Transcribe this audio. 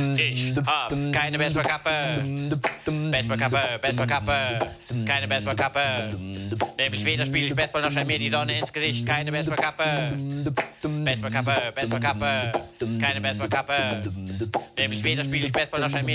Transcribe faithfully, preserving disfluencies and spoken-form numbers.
Ich hab keine Baseballkappe. Baseballkappe, Baseballkappe, keine Baseballkappe. Nämlich weder spiele ich Baseball noch scheint mir die Sonne ins Gesicht. Keine Baseballkappe. Baseballkappe, Baseballkappe, keine Baseballkappe. Nämlich weder spiele ich Baseball noch scheint mir